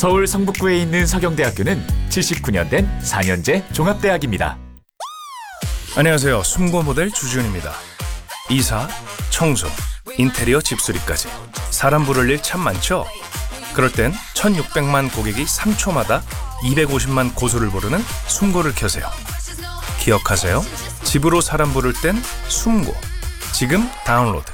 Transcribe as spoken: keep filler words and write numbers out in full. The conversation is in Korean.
서울 성북구에 있는 서경대학교는 칠십구 년 된 사 년제 종합대학입니다. 안녕하세요. 숨고 모델 주지훈입니다. 이사, 청소, 인테리어 집수리까지 사람 부를 일 참 많죠? 그럴 땐 천육백만 고객이 삼 초마다 이백오십만 고소를 부르는 숨고를 켜세요. 기억하세요? 집으로 사람 부를 땐 숨고. 지금 다운로드.